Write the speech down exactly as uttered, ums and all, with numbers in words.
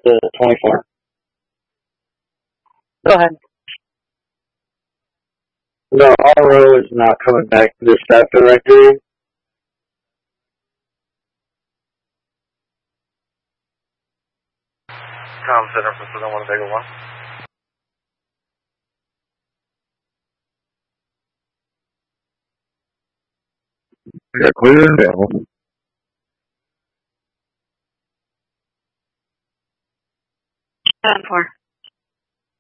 to twenty-four. Go ahead. No, R O is not coming back to the staff directory. Com Center for Southern One Vega one. Yeah, clear and available. Seven four.